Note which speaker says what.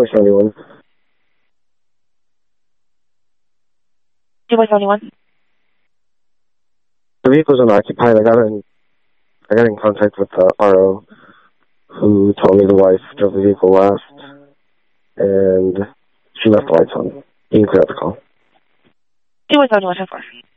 Speaker 1: 71.
Speaker 2: 271.
Speaker 1: The vehicle's unoccupied. I got in contact with the RO, who told me the wife drove the vehicle last, and she left the lights on. You can clear out the call.
Speaker 2: 271, 10-4.